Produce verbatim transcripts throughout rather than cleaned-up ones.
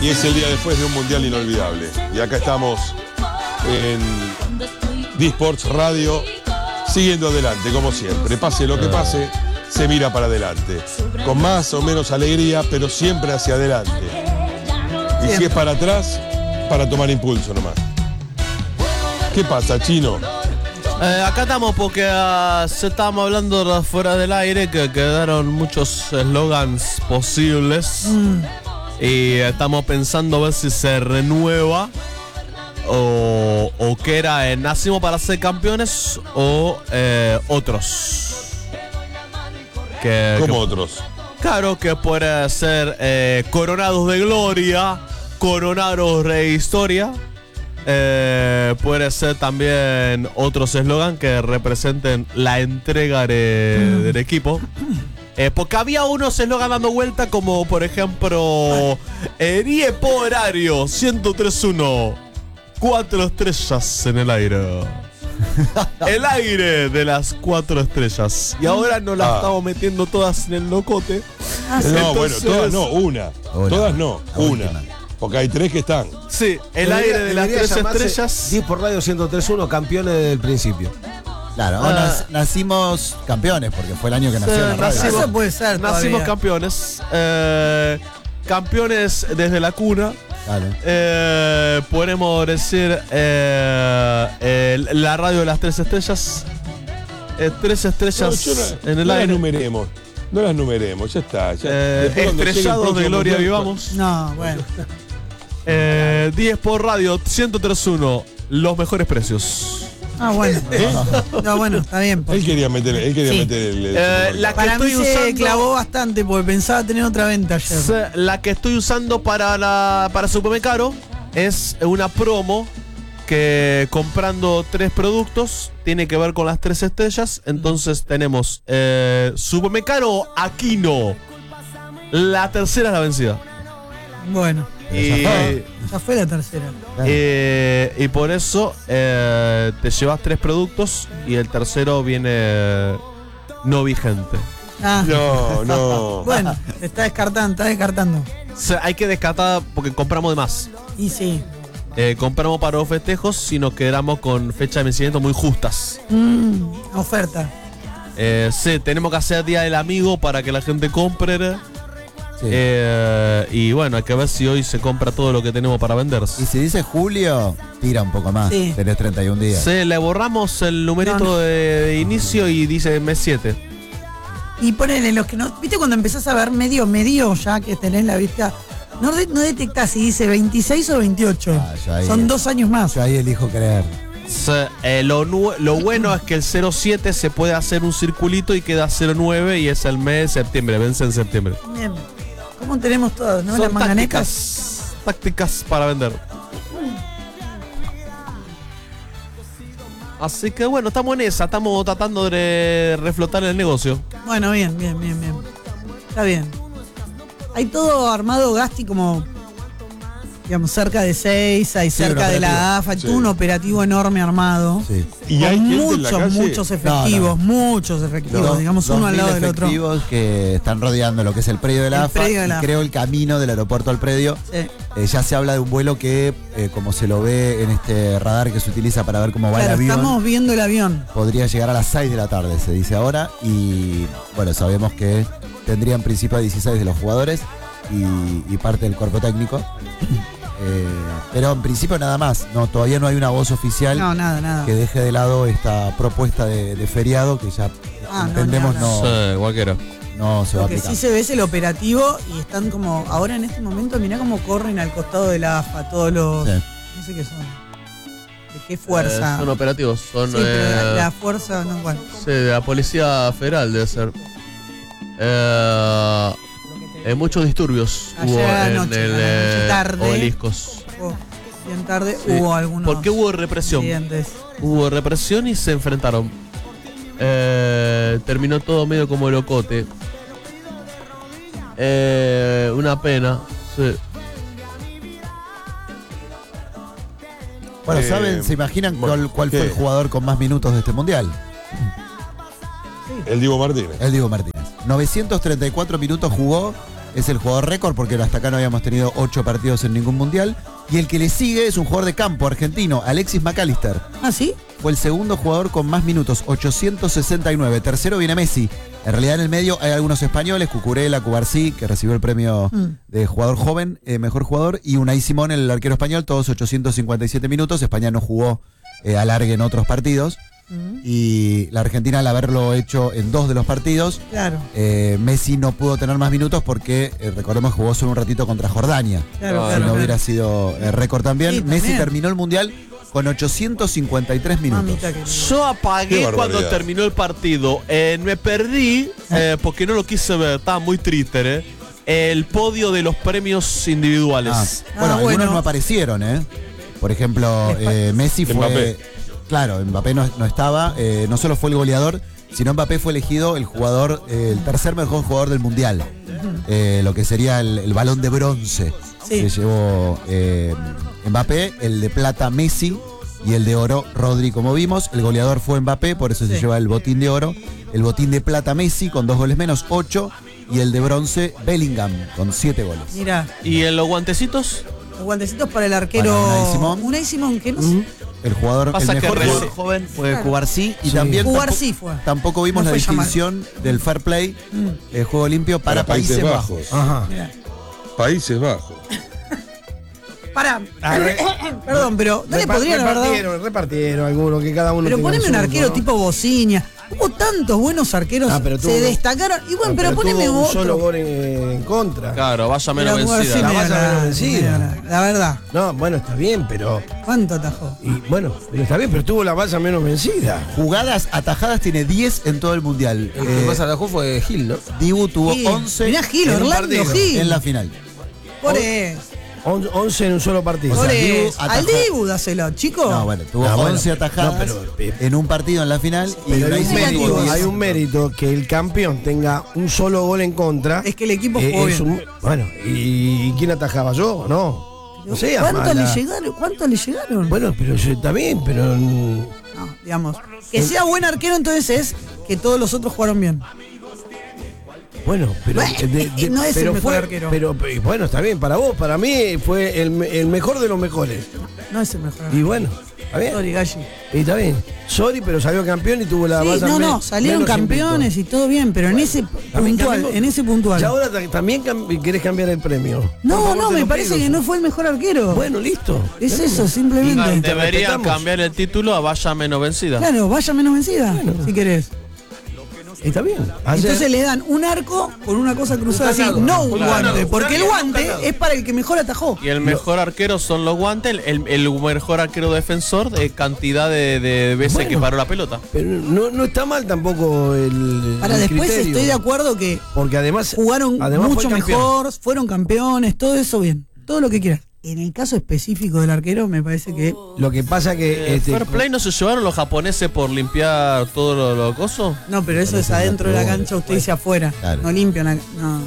Y es el día después de un mundial inolvidable. Y acá estamos en D-Sports Radio, siguiendo adelante, como siempre. Pase lo que pase, se mira para adelante. Con más o menos alegría, pero siempre hacia adelante. Y si es para atrás, para tomar impulso nomás. ¿Qué pasa, Chino? Eh, acá estamos porque uh, se estábamos hablando fuera del aire que quedaron muchos eslogans posibles. Mm. Y estamos pensando a ver si se renueva o, o que era eh, nacimos para ser campeones o eh, otros. Que, ¿Cómo que, otros? Claro, que puede ser eh, coronados de gloria, coronados de historia. Eh, puede ser también otros eslogan que representen la entrega de, del equipo. Eh, porque había unos eslogan dando vuelta como por ejemplo eh, diez por horario, ciento tres punto uno, cuatro estrellas en el aire. El aire de las cuatro estrellas. Y ahora nos las ah. estamos metiendo todas en el locote. No, entonces, bueno, todas no, una. una todas no, una. Última. Porque hay tres que están. Sí, el debería, aire de las tres estrellas. diez por radio ciento tres punto uno, campeones desde el principio. Claro, ah. nac- nacimos campeones porque fue el año que nació sí, la radio. Nacimos, Eso puede ser nacimos todavía. campeones. Eh, campeones desde la cuna. Claro. Eh, podemos decir eh, eh, la radio de las tres estrellas. Eh, tres estrellas no, no, en el no aire. Las numeremos. No las numeremos, ya está. Ya. Eh, estrellados de gloria vivamos. No, bueno. Eh, diez por radio, ciento tres punto uno, los mejores precios. Ah, bueno. ¿Eh? No, bueno, está bien. Él quería meter, él quería sí. meter el. el eh, la que para estoy mí usando, se clavó bastante porque pensaba tener otra venta ayer. La que estoy usando para la para Supermercado es una promo que comprando tres productos tiene que ver con las tres estrellas. Entonces tenemos eh, Supermercado Aquino. La tercera es la vencida. Bueno. Y, ya fue la tercera. Eh, y por eso eh, te llevas tres productos y el tercero viene eh, no vigente. Ah. No, no. Bueno, te está descartando, está descartando. O sea, hay que descartar porque compramos de más. Y sí. Eh, compramos para los festejos y nos quedamos con fecha de vencimiento muy justas. Mm, oferta. Eh, sí, tenemos que hacer Día del Amigo para que la gente compre. Sí. Eh, y bueno, hay que ver si hoy se compra todo lo que tenemos para vender. Y si dice julio, tira un poco más. Sí. Tenés treinta y un días. Sí, le borramos el numerito no, no. De, de inicio y dice mes siete. Y ponele los que no. ¿Viste cuando empezás a ver medio, medio ya que tenés la vista? No, de, no detectás si dice veintiséis o veintiocho. Ah, ahí, son dos años más. Yo ahí elijo creer. Sí, eh, lo, lo bueno es que el cero siete se puede hacer un circulito y queda cero nueve y es el mes de septiembre, vence en septiembre. Bien. ¿Cómo tenemos todos, no? Son Las manganecas. Tácticas, tácticas para vender. Así que bueno, estamos en esa, estamos tratando de reflotar el negocio. Bueno, bien, bien, bien, bien. Está bien. Hay todo armado, Gasti, como, digamos, cerca de seis, hay sí, cerca de la A F A, sí. Todo un operativo enorme armado. Sí. Y hay muchos, muchos efectivos, no, no. muchos efectivos, dos, digamos, uno al lado del otro. Efectivos que están rodeando lo que es el predio de la el A F A de la y A F A. Creo el camino del aeropuerto al predio. Sí. Eh, ya se habla de un vuelo que, eh, como se lo ve en este radar que se utiliza para ver cómo va claro, el avión. Estamos viendo el avión. Podría llegar a las seis de la tarde, se dice ahora. Y bueno, sabemos que tendría en principio a dieciséis de los jugadores y, y parte del cuerpo técnico. Eh, pero en principio nada más, no, todavía no hay una voz oficial no, nada, nada. que deje de lado esta propuesta de, de feriado que ya ah, entendemos no, no, sí, cualquiera. no se Lo va a que aplicar. sí se ve es el operativo y están como, ahora en este momento, mirá cómo corren al costado de la A F A todos los, sí. no sé qué son, de qué fuerza. Eh, son operativos, son... Sí, pero eh, la, la fuerza, no, bueno. Sí, de la Policía Federal debe ser. Eh... Eh, muchos disturbios ayer hubo anoche, en el eh, tarde, obeliscos. Oh, bien tarde sí. Hubo algunos. Porque hubo represión. Clientes. Hubo represión y se enfrentaron. Eh, terminó todo medio como locote. Eh, una pena. Sí. Bueno, ¿saben? Eh, ¿Se imaginan bueno, cuál, cuál fue el jugador con más minutos de este mundial? Sí. El Diego Martínez. El Diego Martínez. novecientos treinta y cuatro minutos jugó es el jugador récord porque hasta acá no habíamos tenido ocho partidos en ningún mundial. Y el que le sigue es un jugador de campo argentino, Alexis McAllister. ¿Ah, sí? Fue el segundo jugador con más minutos, ochocientos sesenta y nueve. Tercero viene Messi. En realidad en el medio hay algunos españoles, Cucurella, Cubarsí, que recibió el premio mm. de jugador joven, eh, mejor jugador, y Unai Simón, el arquero español, todos ochocientos cincuenta y siete minutos. España no jugó eh, alargue en otros partidos. Mm. Y la Argentina, al haberlo hecho en dos de los partidos, claro. eh, Messi no pudo tener más minutos porque, eh, recordemos, jugó solo un ratito contra Jordania. Claro, si claro, no claro. hubiera sido eh, récord también. Sí, Messi también. terminó el Mundial con ochocientos cincuenta y tres minutos. Yo apagué cuando terminó el partido. Eh, me perdí eh, porque no lo quise ver. Estaba muy triste, ¿eh? El podio de los premios individuales. Ah, bueno, Ah, algunos bueno. no aparecieron, ¿eh? Por ejemplo, eh, Messi fue... Mbappé. Claro, Mbappé no, no estaba. Eh, no solo fue el goleador, sino Mbappé fue elegido el jugador, eh, el tercer mejor jugador del Mundial. Eh, lo que sería el, el balón de bronce. Sí. Que llevó eh, Mbappé, el de plata Messi y el de oro Rodri, como vimos. El goleador fue Mbappé, por eso Sí. se lleva el botín de oro. El botín de plata Messi con dos goles menos, ocho. Y el de bronce Bellingham con siete goles. Mirá, ¿Y en los guantecitos? los guantecitos para el arquero. Para Unai Simón. Unai Simón, que no sé. Mm. El jugador, Pasa el que mejor reci- jugador joven fue Claro. Cubarsí. Y Sí. también Cubarsí tampoco, fue. tampoco vimos No la fue llamado. distinción del fair play, Mm. el juego limpio para, Para Países Países Bajos. Bajos. Ajá. Mirá. Países Bajos. Pará. Ah, re- Perdón, pero no le Repar- podrían haber dado. repartieron, repartieron algunos que cada uno. Pero tenga poneme un su, arquero ¿no? tipo Bociña. Hubo tantos buenos arqueros, Ah, pero se tuvo- destacaron. Y bueno, Ah, pero, poneme tuvo un otro. solo gol en, en contra. Claro, vaya menos Pero, vencida. sí, La medio valla grande, menos vencida. medio grande, la verdad. No, bueno, está bien, pero. ¿Cuánto atajó? Y bueno, pero está bien, pero tuvo la valla menos vencida. Jugadas atajadas tiene diez en todo el mundial. El que Eh, más atajó fue Gil, ¿no? Dibu tuvo Gil. once Mirá Gil, en, un Orlando partido, Gil. en la final. Por eso. On- once en un solo partido. O sea, Por Dibu eso. Al atajó- Dibu dáselo, chico. No, bueno, tuvo Ah, bueno, once atajadas no, pero- eh, en un partido en la final. y Pero hay Unai un, Simón mérito, tuvo diez. hay un mérito que el campeón tenga un solo gol en contra. Es que el equipo Eh, jugó es bien. un- bueno, ¿y quién atajaba yo? No. No sé, ¿Cuánto le llegaron? ¿Cuánto le llegaron? Bueno, pero yo- está bien, pero. mm, No, digamos. Que sea buen arquero entonces es que todos los otros jugaron bien. Bueno, pero. Bueno, de- de- no es el pero mejor fue- arquero. Pero, pero, bueno, está bien, para vos, para mí fue el, me- el mejor de los mejores. No es el mejor Y arquero. bueno, está bien. Sorry, Galli. Y está bien. Sorry, pero salió campeón y tuvo la Sí, valla no, me- no, salieron menos campeones invicto. y todo bien, pero en ese También puntual, cambiamos- en ese puntual. Y ahora ta- también cam- querés cambiar el premio. Por No, favor, no, te me lo parece pido. que no fue el mejor arquero. Bueno, listo. Es Bueno. eso, simplemente. te Deberían respetamos. cambiar el título a vaya menos vencida. Claro, vaya menos vencida, si querés. Está bien. Ayer- Entonces le dan un arco con una cosa cruzada así, ganado. no un Un guante, ganado. porque el Un guante ganado. es para el que mejor atajó. Y el mejor arquero son los guantes, el, el mejor arquero defensor de cantidad de, de veces Bueno. que paró la pelota. Pero no, no está mal tampoco el. Para el después criterio, estoy de acuerdo que Porque además. jugaron además mucho fue campeón. mejor, fueron campeones, todo eso bien, todo lo que quieras. En el caso específico del arquero me parece que Lo que pasa que. Eh, este, Fair Play no se llevaron los japoneses por limpiar todo lo, lo coso. no, pero eso es adentro de la cancha, usted dice afuera, Claro. no limpian, la- no.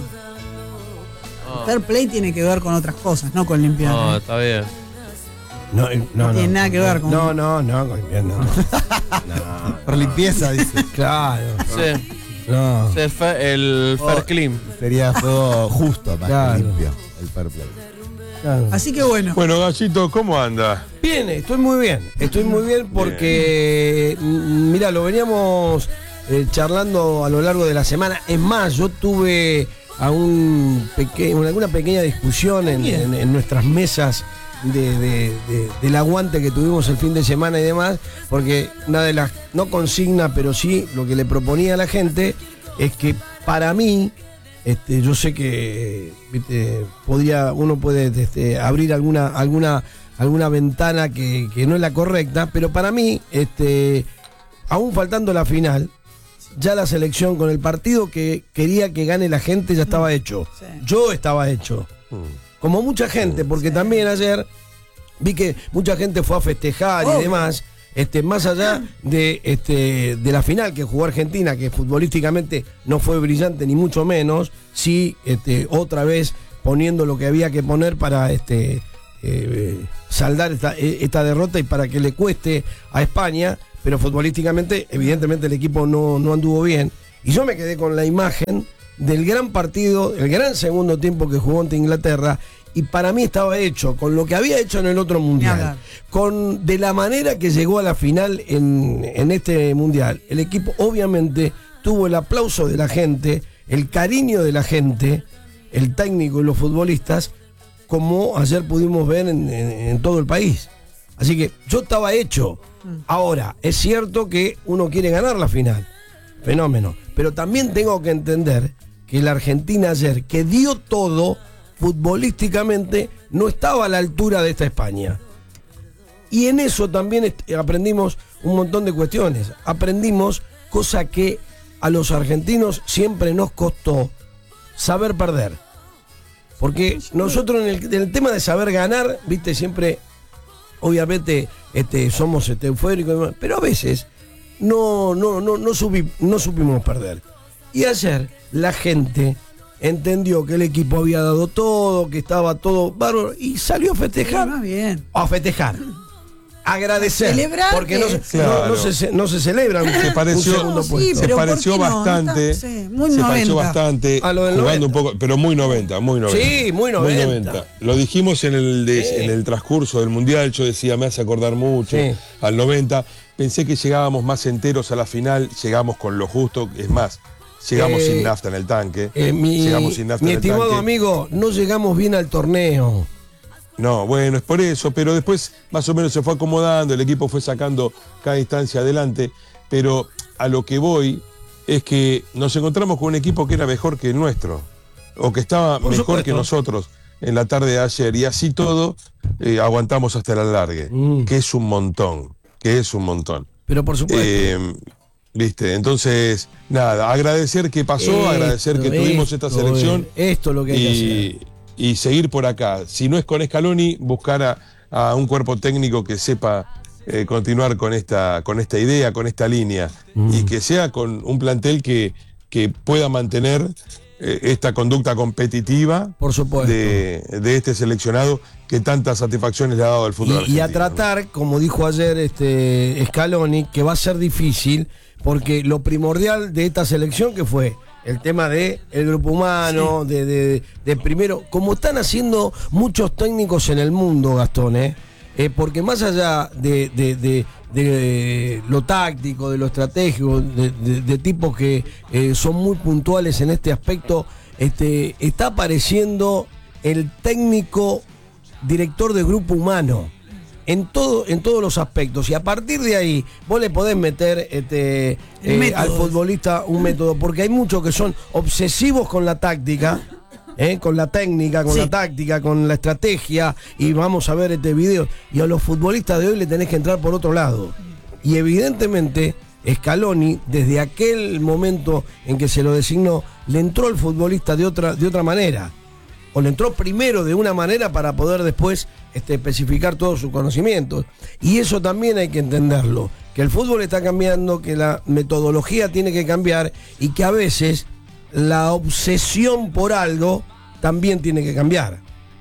Fair play tiene que ver con otras cosas, no con limpiar. No, ¿eh? está bien. No, no, no. tiene nada que ver con- No, no, no, con limpiar, no. Por limpieza, dice. Claro. Sí, No. sí, el, fe- el Oh. Fair Clean. Sería juego justo, más Claro. que limpio, el fair play. Claro. Así que bueno, Bueno, Gallito, ¿cómo anda? Bien, estoy muy bien. Estoy muy bien porque, mm, mira, lo veníamos eh, charlando a lo largo de la semana. Es más, yo tuve a un peque- alguna pequeña discusión en, en- en nuestras mesas de, de- de- del aguante que tuvimos el fin de semana y demás, porque una de las, no consigna, pero sí lo que le proponía a la gente es que para mí, este, yo sé que viste, podría, uno puede este, abrir alguna, alguna, alguna ventana que, que no es la correcta, pero para mí, este, aún faltando la final, ya la selección con el partido que quería que gane la gente ya estaba hecho. Sí. Yo estaba hecho. Como mucha gente, porque también ayer vi que mucha gente fue a festejar Obvio. y demás. Este, más allá de, este, de la final que jugó Argentina, que futbolísticamente no fue brillante ni mucho menos, sí, este, otra vez poniendo lo que había que poner para este, eh, saldar esta, esta derrota y para que le cueste a España, pero futbolísticamente evidentemente el equipo no, no anduvo bien. Y yo me quedé con la imagen del gran partido, el gran segundo tiempo que jugó ante Inglaterra, y para mí estaba hecho con lo que había hecho en el otro mundial, con de la manera que llegó a la final en, en este mundial. El equipo obviamente tuvo el aplauso de la gente, el cariño de la gente, el técnico y los futbolistas, como ayer pudimos ver en, en, en todo el país. Así que yo estaba hecho. Ahora, es cierto que uno quiere ganar la final, fenómeno, pero también tengo que entender que la Argentina ayer, que dio todo futbolísticamente, no estaba a la altura de esta España. Y en eso también aprendimos un montón de cuestiones. Aprendimos cosa que a los argentinos siempre nos costó: saber perder. Porque nosotros en el, en el tema de saber ganar, viste, siempre, obviamente, este, somos este, eufóricos, pero a veces no, no, no, no, subi, no supimos perder. Y ayer la gente entendió que el equipo había dado todo, que estaba todo bárbaro, y salió a festejar. Sí, más bien. A festejar. Agradecer. Celebrar porque no se, claro. no, no, se, no se celebra un, se pareció, un segundo puesto. Sí, se pero pareció ¿por qué no? bastante, Está, sí, muy se noventa. pareció bastante A lo del jugando noventa. un poco, pero muy noventa, muy noventa. Sí, muy noventa. Lo dijimos en el, de, Sí. en el transcurso del Mundial, yo decía, me hace acordar mucho Sí. al noventa. Pensé que llegábamos más enteros a la final, llegamos con lo justo, es más, llegamos Eh, sin nafta en el tanque. Eh, mi llegamos sin nafta mi en el estimado tanque. amigo, no llegamos bien al torneo. No, bueno, es por eso, pero después más o menos se fue acomodando, el equipo fue sacando cada instancia adelante, pero a lo que voy es que nos encontramos con un equipo que era mejor que el nuestro, o que estaba Por mejor supuesto. que nosotros en la tarde de ayer, y así todo eh, aguantamos hasta el alargue, Mm. que es un montón, que es un montón. Pero por supuesto. Eh, ¿Viste? Entonces, nada, agradecer que pasó, Esto, agradecer que tuvimos esta esto selección. es- Esto es lo que hay que y, hacer. y seguir por acá. Si no es con Scaloni, buscar a, a un cuerpo técnico que sepa eh, continuar con esta, con esta idea, con esta línea, Mm. y que sea con un plantel que, que pueda mantener eh, esta conducta competitiva Por supuesto. de, de este seleccionado que tantas satisfacciones le ha dado al fútbol Y, y a argentino. tratar, como dijo ayer este Scaloni, que va a ser difícil, porque lo primordial de esta selección que fue el tema de el grupo humano, de, de, de primero, como están haciendo muchos técnicos en el mundo, Gastón, ¿eh? Eh, porque más allá de, de, de, de lo táctico, de lo estratégico, de, de, de tipos que eh, son muy puntuales en este aspecto, este, está apareciendo el técnico director de grupo humano en todo, en todos los aspectos, y a partir de ahí vos le podés meter este, eh, Métodos. al futbolista un método, porque hay muchos que son obsesivos con la táctica, eh, con la técnica, con Sí. la táctica, con la estrategia, y vamos a ver este video, y a los futbolistas de hoy le tenés que entrar por otro lado, y evidentemente Scaloni, desde aquel momento en que se lo designó, le entró al futbolista de otra, de otra manera, o le entró primero de una manera para poder después este, especificar todos sus conocimientos. Y eso también hay que entenderlo, que el fútbol está cambiando, que la metodología tiene que cambiar, y que a veces la obsesión por algo también tiene que cambiar.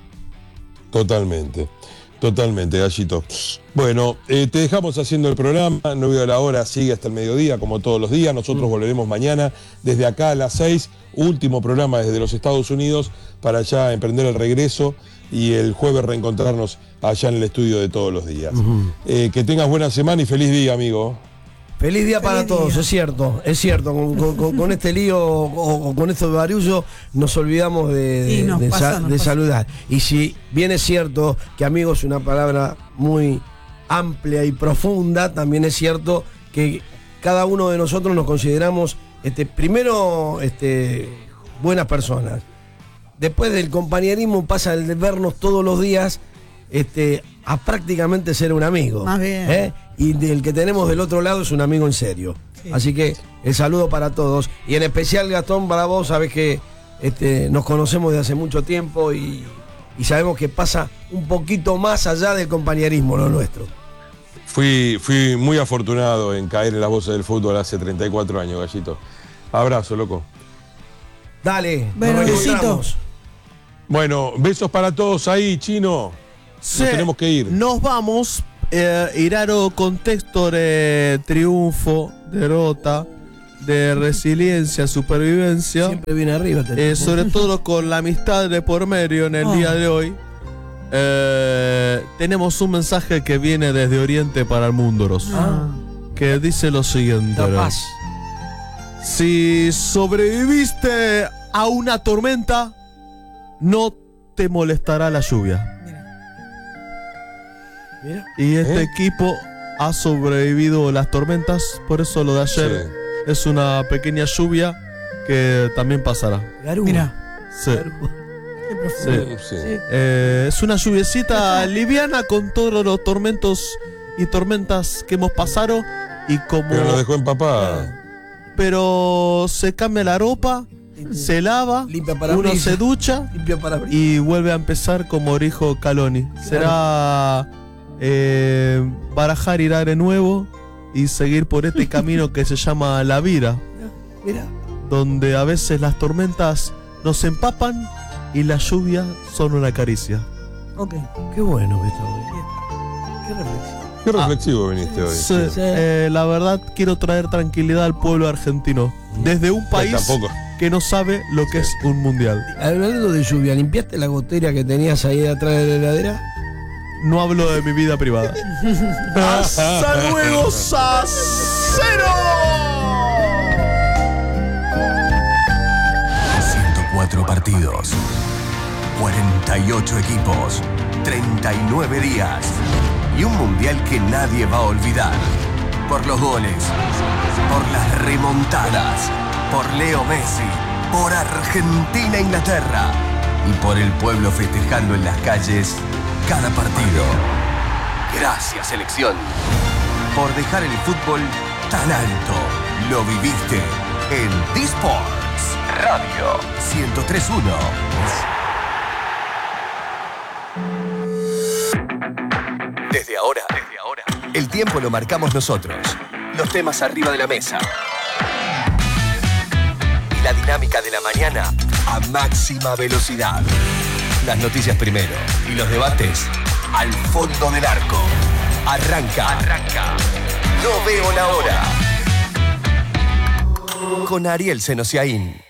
Totalmente, totalmente, Gallito. Bueno, eh, te dejamos haciendo el programa, no veo la hora, sigue hasta el mediodía, como todos los días. Nosotros volveremos mañana desde acá a las seis, último programa desde los Estados Unidos, para ya emprender el regreso y el jueves reencontrarnos allá en el estudio de todos los días. Eh, que tengas buena semana y feliz día, amigo. Feliz día para Feliz todos, día. es cierto, es cierto. Con, con- con- con este lío o, o con esto de barullo nos olvidamos de, de- Sí, nos de pasa, sa- nos de pasa. saludar. Y si bien es cierto que amigo es una palabra muy amplia y profunda, también es cierto que cada uno de nosotros nos consideramos este, primero este, buenas personas. Después del compañerismo pasa el de vernos todos los días este, a prácticamente ser un amigo. Más bien. ¿eh? Y del que tenemos del otro lado es un amigo en serio. Sí. Así que el saludo para todos. Y en especial, Gastón, para vos, sabés que este, nos conocemos de hace mucho tiempo y, y sabemos que pasa un poquito más allá del compañerismo, lo nuestro. Fui, fui muy afortunado en caer en las voces del fútbol hace treinta y cuatro años, Gallito. Abrazo, loco. Dale, Bueno, nos besito. reencontramos. Bueno, besos para todos ahí, Chino. Sí, tenemos que ir. Nos vamos. Eh, iraro contexto de triunfo, derrota de resiliencia, supervivencia. Siempre viene arriba. Eh, sobre todo con la amistad de por medio en el Oh. día de hoy. Eh, tenemos un mensaje que viene desde Oriente para el mundo, Ros, Ah. que dice lo siguiente: La Ros. paz. Si sobreviviste a una tormenta, no te molestará la lluvia. Mira. Y este ¿Eh? equipo ha sobrevivido las tormentas, por eso lo de ayer Sí. es una pequeña lluvia que también pasará. Garú. Mira, Sí. qué profundo. Sí. Sí. Eh, es una lluviecita liviana con todos los tormentos y tormentas que hemos pasado y como Pero lo dejó empapado. pero se cambia la ropa, se lava, Limpia uno parabrisas. se ducha Limpia para abrir. y vuelve a empezar como dijo Caloni. Será eh, barajar irá de nuevo y seguir por este camino que se llama la vida, Mira. donde a veces las tormentas nos empapan y la lluvia son una caricia. Ok. Qué bueno que está hoy. Qué reflexión. Qué reflexivo viniste hoy. Sí, eh, la verdad quiero traer tranquilidad al pueblo argentino desde un país tampoco. que no sabe lo que es un mundial. Hablando de lluvia, ¿limpiaste la gotera que tenías ahí atrás de la heladera? No hablo de mi vida privada. ¡Hasta luego, Sacero! ciento cuatro partidos, cuarenta y ocho equipos, treinta y nueve días y un mundial que nadie va a olvidar. Por los goles, por las remontadas, por Leo Messi, por Argentina-Inglaterra y por el pueblo festejando en las calles cada partido. Gracias, selección, por dejar el fútbol tan alto. Lo viviste en D-Sports Radio ciento tres punto uno. Desde ahora, desde ahora, el tiempo lo marcamos nosotros. Los temas arriba de la mesa. Y la dinámica de la mañana a máxima velocidad. Las noticias primero y los debates al fondo del arco. Arranca, arranca. No veo la hora. Con Ariel Senosiaín.